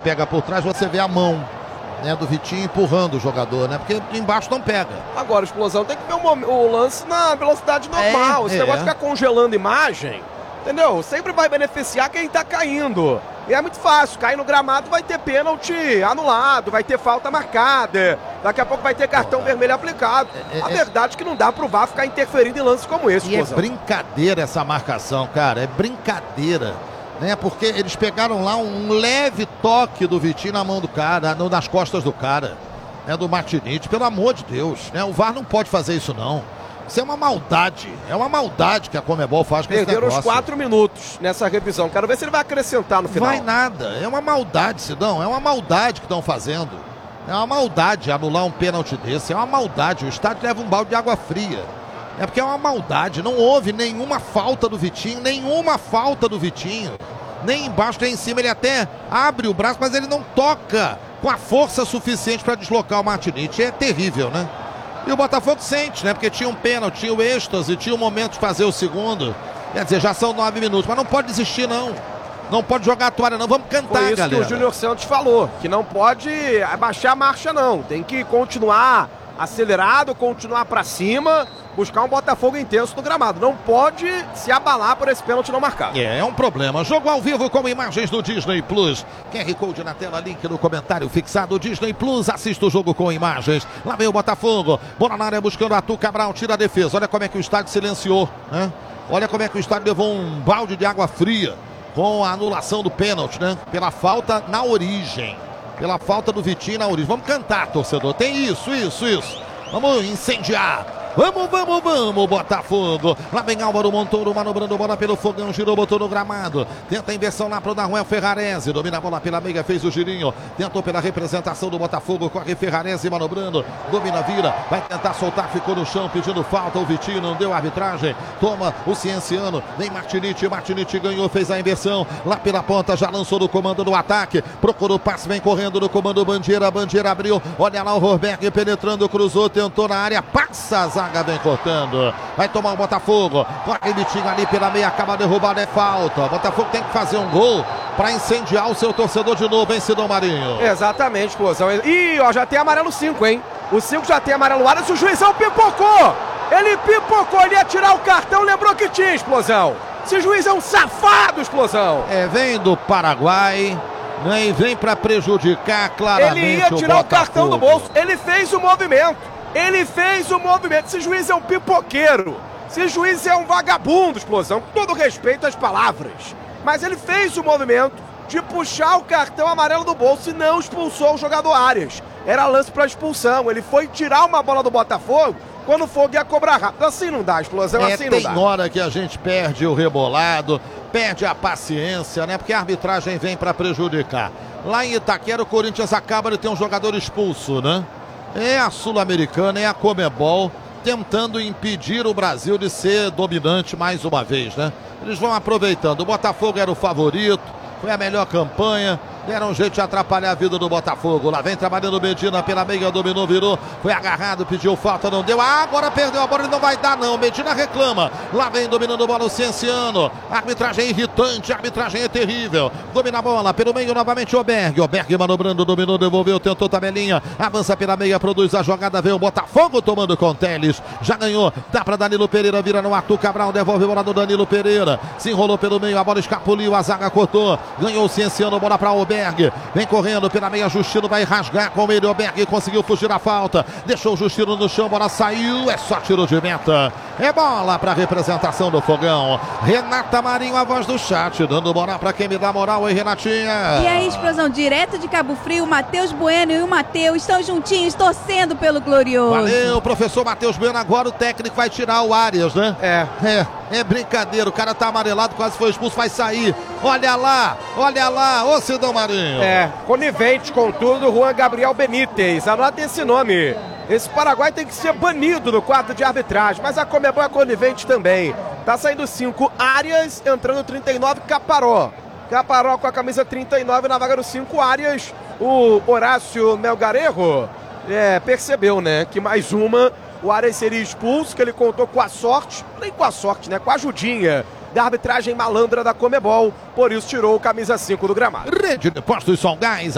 pega por trás, você vê a mão, né, do Vitinho empurrando o jogador, né? Porque embaixo não pega. Agora, Explosão, tem que ver o lance na velocidade normal. Esse negócio de ficar congelando imagem, entendeu? Sempre vai beneficiar quem tá caindo. E é muito fácil, cair no gramado vai ter pênalti anulado, vai ter falta marcada, daqui a pouco vai ter cartão vermelho aplicado. A verdade é que não dá pro VAR ficar interferindo em lances como esse, Explosão. É brincadeira essa marcação, cara, é brincadeira, né? Porque eles pegaram lá um leve toque do Vitinho na mão do cara, nas costas do cara, né, do Martinez, pelo amor de Deus, né? O VAR não pode fazer isso não. Isso é uma maldade que a Conmebol faz com esse negócio. Perderam os 4 minutos nessa revisão. Quero ver se ele vai acrescentar no final. Vai nada, é uma maldade, Sidão, é uma maldade que estão fazendo. É uma maldade anular um pênalti desse, é uma maldade. O estádio leva um balde de água fria. É porque é uma maldade, não houve nenhuma falta do Vitinho, nem embaixo nem em cima. Ele até abre o braço, mas ele não toca com a força suficiente para deslocar o Martinez. É terrível, né? E o Botafogo sente, né? Porque tinha um pênalti, tinha o êxtase, tinha o momento de fazer o segundo. Quer dizer, já são 9 minutos, mas não pode desistir, não. Não pode jogar a toalha, não. Vamos cantar, galera. Foi isso que o Júnior Santos falou, que não pode abaixar a marcha, não. Tem que continuar acelerado, continuar pra cima, buscar um Botafogo intenso no gramado. Não pode se abalar por esse pênalti não marcado. É um problema. Jogo ao vivo com imagens do Disney Plus. QR Code na tela, link no comentário fixado. Disney Plus, assista o jogo com imagens. Lá vem o Botafogo. Bola na área buscando Arthur Cabral, tira a defesa. Olha como é que o estádio silenciou, né? Olha como é que o estádio levou um balde de água fria com a anulação do pênalti, né? Pela falta na origem. Pela falta do Vitinho na origem. Vamos cantar, torcedor. Tem isso. Vamos incendiar. Vamos, Botafogo. Lá vem Álvaro Montoro, manobrando bola pelo fogão, girou, botou no gramado. Tenta a inversão lá pro Naruel Ferrarese. Domina a bola pela meia, fez o girinho. Tentou pela representação do Botafogo, corre Ferrarese manobrando. Domina, vira, vai tentar soltar, ficou no chão pedindo falta. O Vitinho não deu arbitragem. Toma o Cienciano. Vem Martinez ganhou, fez a inversão. Lá pela ponta, já lançou no comando do ataque. Procurou o passe, vem correndo no comando Bandeira abriu. Olha lá o Rosberg penetrando, cruzou, tentou na área, passa a zaga, vem cortando, vai tomar o Botafogo, corre Vitinho ali pela meia, acaba derrubado, é falta. O Botafogo tem que fazer um gol para incendiar o seu torcedor de novo, hein, Sidão Marinho? Exatamente, Explosão. Ih, ó, já tem amarelo 5, hein? O 5 já tem amarelo Arias, o juizão pipocou! Ele ia tirar o cartão, lembrou que tinha, Explosão. Esse juiz é um safado, Explosão. Vem do Paraguai, né, e vem para prejudicar claramente. Ele ia tirar o cartão do bolso, ele fez o movimento. Esse juiz é um pipoqueiro. Esse juiz é um vagabundo, Explosão. Com todo respeito às palavras. Mas ele fez o movimento de puxar o cartão amarelo do bolso e não expulsou o jogador Arias. Era lance para expulsão. Ele foi tirar uma bola do Botafogo quando o Fogo ia cobrar rápido. Assim não dá, Explosão, assim não dá. Tem hora que a gente perde o rebolado, perde a paciência, né? Porque a arbitragem vem para prejudicar. Lá em Itaquera, o Corinthians acaba de ter um jogador expulso, né? É a Sul-Americana, é a Conmebol tentando impedir o Brasil de ser dominante mais uma vez, né? Eles vão aproveitando. O Botafogo era o favorito, foi a melhor campanha. Deram um jeito de atrapalhar a vida do Botafogo. Lá vem trabalhando o Medina pela meia, dominou, virou. Foi agarrado, pediu falta, não deu. Agora perdeu a bola, ele não vai dar não. Medina reclama. Lá vem dominando a bola o Cienciano. Arbitragem é irritante, arbitragem é terrível. Domina a bola, pelo meio novamente o Oberg. Oberg manobrando, dominou, devolveu, tentou tabelinha. Avança pela meia, produz a jogada, vem o Botafogo tomando com o Teles. Já ganhou, dá para Danilo Pereira, vira no Arthur Cabral, devolve a bola no Danilo Pereira. Se enrolou pelo meio, a bola escapuliu, a zaga cortou. Ganhou o Cienciano, bola para Oberg. Vem correndo pela meia, Justino vai rasgar com ele. Oberg conseguiu fugir da falta. Deixou o Justino no chão, bola saiu. É só tiro de meta. É bola para a representação do Fogão. Renata Marinho, a voz do chat, dando moral para quem me dá moral, hein, Renatinha? E aí, Explosão, direto de Cabo Frio, o Matheus Bueno e o Matheus estão juntinhos, torcendo pelo Glorioso. Valeu, professor Matheus Bueno. Agora o técnico vai tirar o Arias, né? É brincadeira, o cara tá amarelado, quase foi expulso, vai sair. Olha lá, ô Sidão Marinho. Conivente com tudo, Juan Gabriel Benítez. Anota esse nome. Esse Paraguai tem que ser banido no quadro de arbitragem, mas a Conmebol é conivente também. Tá saindo 5 Arias, entrando 39 Caparó. Caparó com a camisa 39 na vaga do 5 Arias. O Horácio Melgarejo percebeu, né, que mais uma, o Arias seria expulso, que ele contou com a sorte, nem com a sorte, né, com a ajudinha da arbitragem malandra da Conmebol, por isso tirou o camisa 5 do gramado. Rede de Postos Solgás.